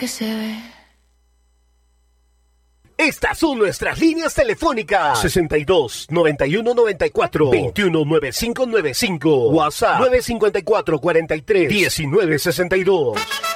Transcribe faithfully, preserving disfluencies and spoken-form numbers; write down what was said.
que se ve. Estas son nuestras líneas telefónicas: sesenta y dos, noventa y uno, noventa y cuatro, veintiuno, noventa y cinco noventa y cinco. WhatsApp nueve cinco cuatro, cuarenta y tres, diecinueve sesenta y dos.